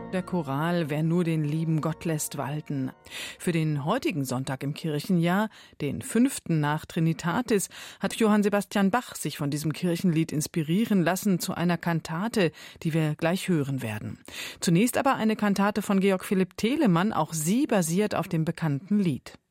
Der Choral »Wer nur den lieben Gott lässt walten«. Für den heutigen Sonntag im Kirchenjahr, den 5. nach Trinitatis, hat Johann Sebastian Bach sich von diesem Kirchenlied inspirieren lassen zu einer Kantate, die wir gleich hören werden. Zunächst aber eine Kantate von Georg Philipp Telemann, auch sie basiert auf dem bekannten Lied.